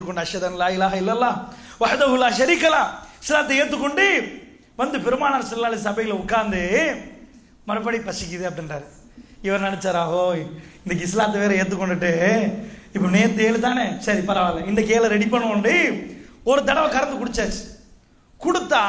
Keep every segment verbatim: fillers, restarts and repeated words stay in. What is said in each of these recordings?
அஷ்ஹது லா இலாஹா இல்லல்லாஹ் வஹ்தஹு லா ஷரீக லஹ் இஸ்லாத்தை ஏற்றுக்கொண்டு வந்து பெருமானார் ஸல்லல்லாஹு அலைஹி சபையில் உட்கார்ந்து மறுபடி பசிக்குது அப்படின்றாரு. இவர் நினைச்சாரா, ஓ இன்னைக்கு இஸ்லாத்தை வேற ஏற்றுக்கொண்டுட்டு இப்போ நேற்று ஏழு தானே, சரி பரவாயில்ல இந்த கேளை ரெடி பண்ணுவோண்டு ஒரு தடவை கறந்து குடிச்சாச்சு. கொடுத்தா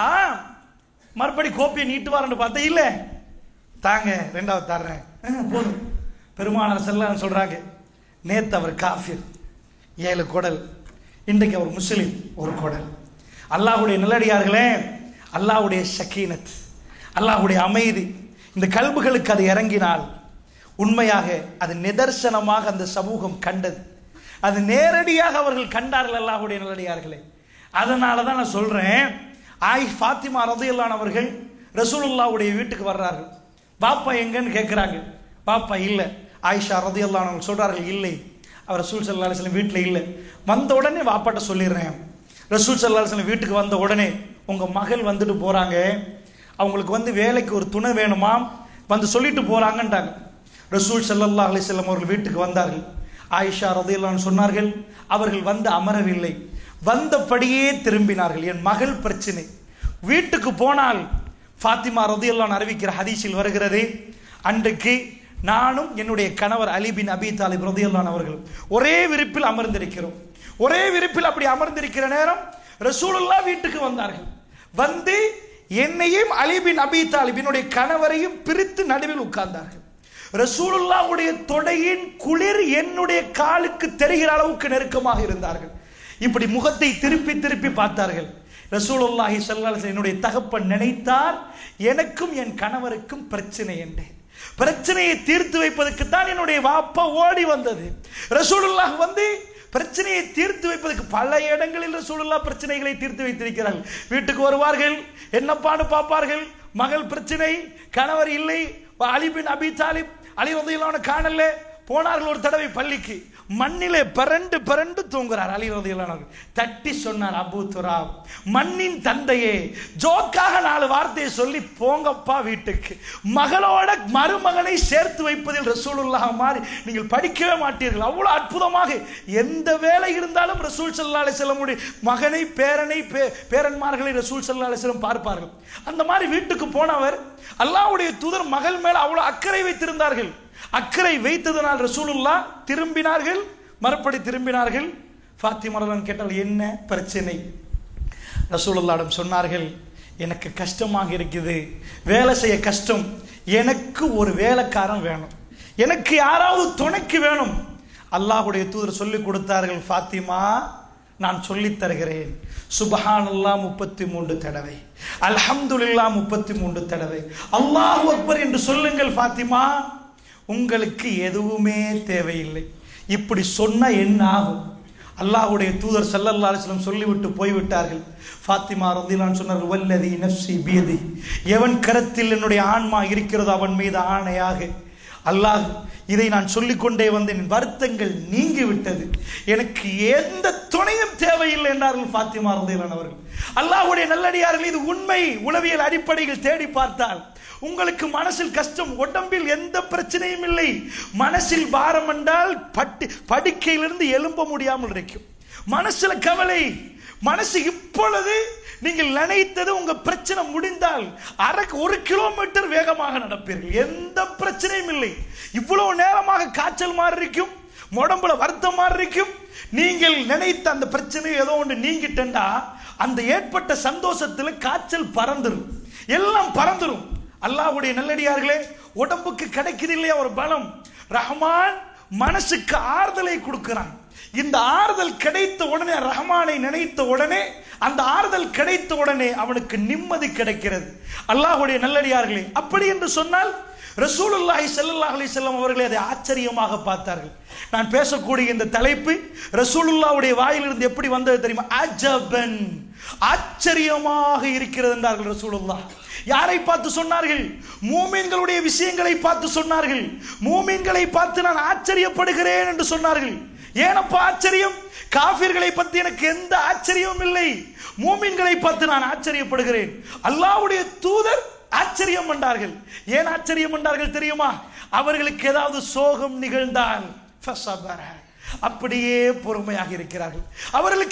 மறுபடி கோப்பியை நீட்டுவார்னு பார்த்தா இல்லை, தாங்க ரெண்டாவது தர்றேன் போதும். பெருமானார் ஸல்லல்லாஹு அலைஹி சொல்றாங்க, நேற்று அவர் காஃபிர் ஏழு குடல், இன்றைக்கு அவர் முஸ்லிம் ஒரு குடல். அல்லாஹ்வுடைய நல்லடியார்களே, அல்லாஹ்வுடைய ஷக்கீனத், அல்லாஹ்வுடைய அமைதி இந்த கல்புகளுக்கு அது இறங்கினால் உண்மையாக அது நிதர்சனமாக அந்த சமூகம் கண்டது, அது நேரடியாக அவர்கள் கண்டார்கள் அல்லாஹ்வுடைய நல்லடியார்களே. அதனால தான் நான் சொல்றேன், ஆய் ஃபாத்திமா ரலியல்லாஹு அன்ஹா அவர்கள் ரசூலுல்லாஹ்வுடைய வீட்டுக்கு வர்றார்கள். பாப்பா எங்கன்னு கேட்குறாங்க. பாப்பா இல்லை. ஆயிஷா ரலியல்லாஹு அன்ஹா சொல்றார்கள், இல்லை அவர் ரசூல் ஸல்லல்லாஹு அலைஹி வஸல்லம் வீட்டில் இல்லை. வந்த உடனே வாப்பாட்ட சொல்லிடுறேன், ரசூல் ஸல்லல்லாஹு அலைஹி வஸல்லம் வீட்டுக்கு வந்த உடனே உங்க மகள் வந்துட்டு போறாங்க, அவங்களுக்கு வந்து வேலைக்கு ஒரு துணை வேணுமா, வந்து சொல்லிட்டு போறாங்கன்றாங்க. ரசூல் ஸல்லல்லாஹு அலைஹி வஸல்லம் அவர்கள் வீட்டுக்கு வந்தார்கள். ஆயிஷா ரலியல்லாஹு அன்ஹா சொன்னார்கள், அவர்கள் வந்து அமரவில்லை, வந்தபடியே திரும்பினார்கள். என் மகள் பிரச்சனை, வீட்டுக்கு போனால் ஃபாத்திமா ரலியல்லாஹு அன்ஹா அறிவிக்கிற ஹதீஸில் வருகிறது, அன்றைக்கு நானும் என்னுடைய கணவர் அலி பின் அபி தாலிப் ரலியல்லாஹு அன்ஹு அவர்கள் ஒரே விரிப்பில் அமர்ந்திருக்கிறோம். ஒரே விரிப்பில் அப்படி அமர்ந்திருக்கிற நேரம் ரசூலுல்லாஹ் வீட்டுக்கு வந்தார்கள். வந்து என்னையும் அலி பின் அபி தாலிப் என்னுடைய கணவரையும் பிரித்து நடுவில் உட்கார்ந்தார்கள். ரசூலுல்லாஹ்வுடைய தொடையின் குளிர் என்னுடைய காலுக்கு தெரிகிற அளவுக்கு நெருக்கமாக இருந்தார்கள். இப்படி முகத்தை திருப்பி திருப்பி பார்த்தார்கள். ரசூலுல்லாஹி ஸல்லல்லாஹு அலைஹி வஸல்லம் என்னுடைய தகப்பன் நினைத்தார் எனக்கும் என் கணவருக்கும் பிரச்சனை என்று. பிரச்சனையை தீர்த்து வைப்பதற்கு தான் என்னுடைய வாப்பா ஓடி வந்தது. ரசூலுல்லாஹ் வந்து பிரச்சனையை தீர்த்து வைப்பதற்கு பல இடங்களில் ரசூலுல்லாஹ் பிரச்சனைகளை தீர்த்து வைத்திருக்கிறார்கள். வீட்டுக்கு வருவார்கள், என்னப்பான்னு பார்ப்பார்கள், மகள் பிரச்சனை, கணவர் இல்லை, அலி பின் அபி தாலிப் அலி ரலியல்லாஹு அன்ஹு காணல. போனார்கள் ஒரு தடவை பள்ளிக்கு, மண்ணிலே பரண்டு பரண்டு தூங்குறார் அலி ரலியல்லாஹு அன்ஹு. தட்டி சொன்னார், அபூ துராப், மண்ணின் தந்தையே, ஜோக்காக நாலு வார்த்தையை சொல்லி போங்கப்பா வீட்டுக்கு. மகளோட மருமகனை சேர்த்து வைப்பதில் ரசூலுல்லாஹ் மாதிரி நீங்கள் படிக்கவே மாட்டீர்கள். அவ்வளவு அற்புதமாக எந்த வேலை இருந்தாலும் ரசூல் ஸல்லல்லாஹு அலைஹி வஸல்லம் மகனை, பேரனை, பேரன்மார்களை ரசூல் ஸல்லல்லாஹு அலைஹி வஸல்லம் பார்ப்பார்கள். அந்த மாதிரி வீட்டுக்கு போனவர் அல்லாஹ்வுடைய தூதர் மகள் மேல அவ்வளவு அக்கறை வைத்திருந்தார்கள். அக்கறை வைத்ததனால் ரசூலுல்லாஹ் திரும்பினார்கள், மறுபடி திரும்பினார்கள். ஃபாத்திமா ரலியல்லாஹு கேட்டால் என்ன பிரச்சனை? ரசூலுல்லாஹ்விடம் சொன்னார்கள், எனக்கு கஷ்டமாக இருக்குது, வேலை செய்ய கஷ்டம், எனக்கு ஒரு வேலைக்காரன் வேணும், எனக்கு யாராவது துணைக்கு வேணும். அல்லாஹ்வுடைய தூதர் சொல்லிக் கொடுத்தார்கள், ஃபாத்திமா நான் சொல்லித் தருகிறேன், சுப்ஹானல்லாஹ் முப்பத்தி மூன்று தடவை, அல்ஹம்துலில்லாஹ் முப்பத்தி மூன்று தடவை, அல்லாஹு அக்பர் என்று சொல்லுங்கள் ஃபாத்திமா, உங்களுக்கு எதுவுமே தேவையில்லை. இப்படி சொன்ன என்ன ஆகும்? அல்லாஹ்வுடைய தூதர் ஸல்லல்லாஹு அலைஹி வஸல்லம் சொல்லிவிட்டு போய்விட்டார்கள். ஃபாத்திமா ரலியல்லாஹு அன்ஹா சொன்னார், வல்லதி நஃப்ஸி பியதி, எவன் கரத்தில் என்னுடைய ஆன்மா இருக்கிறதோ அவன் மீது ஆணையாக, அல்லாஹ் இதை நான் சொல்லிக்கொண்டே வந்தேன், வருத்தங்கள் நீங்கி விட்டது, எனக்கு எந்த துணையும் தேவையில்லை என்றார்கள் ஃபாத்திமா ரலியல்லாஹு அன்ஹா அவர்கள். அல்லாஹ்வுடைய நல்லடியார்கள், இது உண்மை. உளவியல் அடிப்படையில் தேடி பார்த்தால் உங்களுக்கு மனசில் கஷ்டம், உடம்பில் எந்த பிரச்சனையும் இல்லை, மனசில் பாரம் என்றால் பட்டு படுக்கையிலிருந்து எழும்ப முடியாமல் இருக்கும். மனசுல கவலை, மனசு இப்பொழுது நீங்கள் நினைத்தது உங்க பிரச்சனை முடிந்தால் அரை ஒரு கிலோமீட்டர் வேகமாக நடப்பீர்கள், எந்த பிரச்சனையும் இல்லை. இவ்வளவு நேரமாக காய்ச்சல் மாதிரி இருக்கும், உடம்புல வருத்தம் மாதிரி இருக்கும். நீங்கள் நினைத்த அந்த பிரச்சனை ஏதோ ஒன்று நீங்கிட்டா அந்த ஏற்பட்ட சந்தோஷத்துல காய்ச்சல் பறந்துடும், எல்லாம் பறந்துடும். அல்லாஹ்வுடைய நல்லடியார்களே, உடம்புக்கு கிடைக்குது இல்லையா ஒரு பலம், ரஹ்மான் மனசுக்கு ஆறுதலை கொடுக்கிறான். இந்த ஆறுதல் கிடைத்த உடனே, ரஹ்மானை நினைத்த உடனே, அந்த ஆறுதல் கிடைத்த உடனே அவனுக்கு நிம்மதி கிடைக்கிறது. அல்லாஹ்வுடைய நல்லடியார்களே, அப்படி என்று சொன்னால் ரசூலுல்லாஹி ஸல்லல்லாஹு அலைஹி வஸல்லம் அவர்களே அதை ஆச்சரியமாக பார்த்தார்கள். நான் பேசக்கூடிய இந்த தலைப்பு ரசூலுல்லாஹ்வுடைய வாயிலிருந்து எப்படி வந்தது தெரியுமா? அஜபன், ஆச்சரியமாக இருக்கிறது என்றார்கள் ரசூலுல்லாஹ். யாரை பார்த்து சொன்னார்கள்? மூமின்களுடைய விஷயங்களை பார்த்து சொன்னார்கள். மூமின்களை பார்த்து நான் ஆச்சரியப்படுகிறேன் என்று சொன்னார்கள். ஏனப்பா ஆச்சரியம்? காஃபிர்களை பற்றி எனக்கு எந்த ஆச்சரியமும் இல்லை, மூமின்களை பார்த்து நான் ஆச்சரியப்படுகிறேன். அல்லாஹ்வுடைய தூதர் ஆச்சரியம் பண்ணார்கள். ஏன் ஆச்சரியம் பண்ணார்கள் தெரியுமா? அவர்களுக்கு ஏதாவது சோகம் நிகழ்ந்தால் அப்படியே பொறுமையாக இருக்கிறார்கள். அவர்களுக்கு